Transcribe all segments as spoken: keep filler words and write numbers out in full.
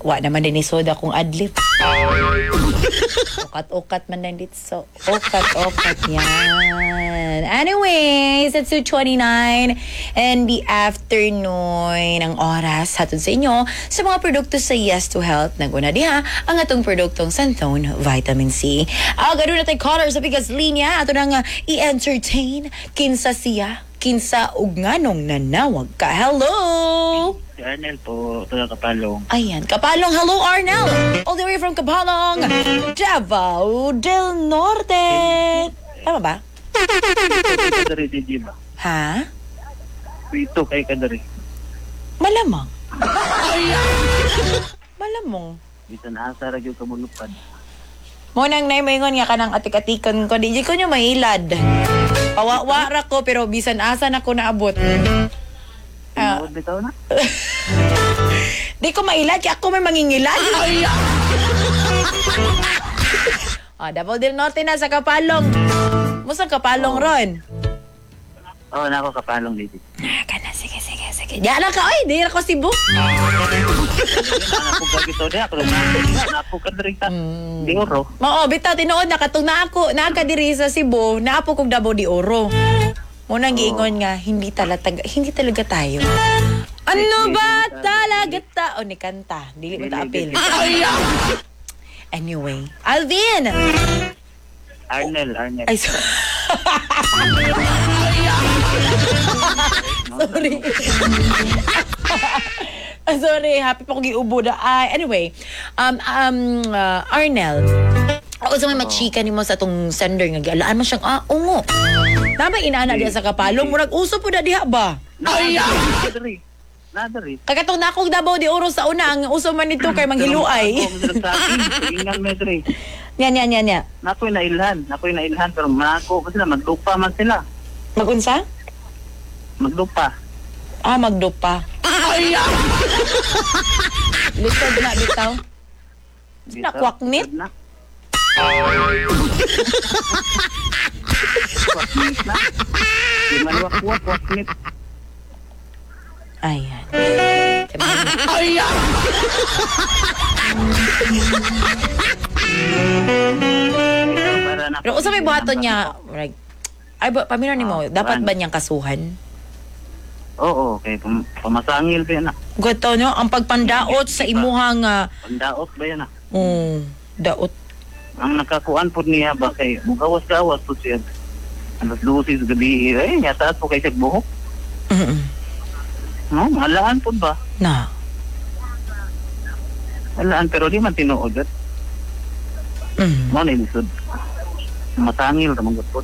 Wa naman din ni soda kung adlib. Ukat-ukat man din dito. So, ukat-ukat yan. Anyways, it's two twenty-nine in the afternoon ng oras hatod sa inyo sa mga produkto sa Yes to Health. Naguna diha ang atong produktong Santon Vitamin C. Ah, ganoon natin caller sa bigas linya. Ato nang uh, i-entertain kinsa siya, kinsa ug nganong nanawag ka. Hello! Si Arnel po, taga Kapalong. Ayan, Kapalong. Hello, Arnel. All the way from Kapalong, Davao del Norte. Tama ba? Kadari di di ba? Ha? Ito kay Kadari. Malamang. Malamang. Bisa na asa ra gyud kamulupad. Mo nang naimaingon nga kanang atik-atikon ko. Di ko nyo mailad. Pawawara ko pero bisan asa na ko naabot. Ah. Tinuod bitaw na. Di ko mailad kaya ako may mangingilad. Ah, Davao del Norte na sa Kapalong. Musta Kapalong ron? Oo, oh, nako Kapalong dito. Ah, kana sige sige sige. Diyan na ka oy, di na ko Cebu. Ako gagito di ako na ako Kadari ta. Di oro. Oo, bitaw tinuod na katong na ako, nakadiri sa Cebu, naapo kog Davao de Oro. Muna ang giingon nga, hindi talaga, hindi talaga tayo. Ano ba talaga ta? O, ni kanta. Dili mo ta apil. Anyway. Alvin! Arnel, Arnel. Ay, so... Sorry. Sorry, happy pa ko giubo na. Ay, anyway, um, um, uh, Arnel, ako sa may machika ni mo sa itong sender nga, gialaan mo siyang, ah, ungo. Tama inaana diya sa Kapalong, murag uso po na diha ba? Ay, Kadari. Nadari. Kagatong na akong Davao de Oro sa una, ang uso man nito kay manghiluay. Ingan medre. Yan, yan, yan, yan. Nako'y nailhan, nako'y nailhan, pero manako kasi na magdupa man sila. Magunsa? Magdupa. Ah, magdupa. Ay! Litod na, bitaw. Sina, kwaknit? Kwaknit na. Di man wakwak, kwaknit. Ayan. Ayan! Pero usa may buhaton niya, like, ay, ba, pamino ni mo, dapat ba niyang kasuhan? Oo, kay pam- pamasangil ba yan na? Gato, no? Ang pagpandaot sa imuhang, uh, Pandaot ba yan na? um, daot. Ang nakakuan po niya ba kay mugawas-gawas po siya. Alas lusis gabi, eh, nyataat po kay siya buhok. Mm-mm. No, malaan po ba? Na. Malaan, pero di man tinuod. At Mm. mo na ilisod. Masangil, ramang gutpot.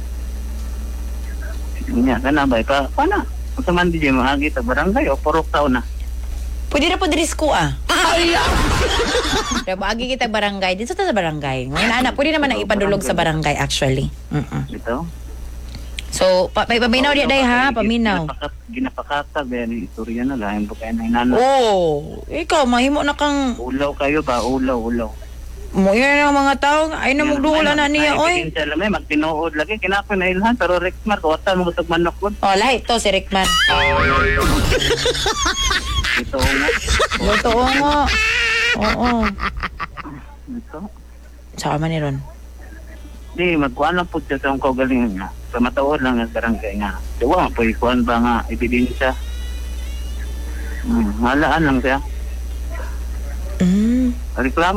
Nga, kana ba? Pa, pana? Kung sa man di dyan mahagi ta barangay o porok taon na. Pwede na po diris ko, ah. Pero agi kita barangay. Dito ta sa barangay. Ngayon, anak, pwede naman na ipadulog sa barangay, actually. Mm-mm. Ito? So, pa pa paminaw diya day, ha? Paminaw. Ginapakatag, yan, istorya na lang. Yung kayo na inano. Oh, ikaw, mahimo na kang... Ulaw kayo ba? Ulaw, ulaw. Mo yan ang mga tao. Ay na magduwala na niya, oy. Ay, alam mo, magtinuod lagi. Kinapin na ilhan, pero Rexmar, kawatan mo gutag manok ko. Oh, lahi to si Rickman. Ito nga. Totoo nga. Oo. Ito. Saka man ni Ron. Di, magkuhan lang po siya sa akong kaugalingan nga. Sa mataod lang ang barangay nga. Diwa, po ikuhan ba nga, ebidensya. Hmm, malaan lang siya. Mm. Reklamo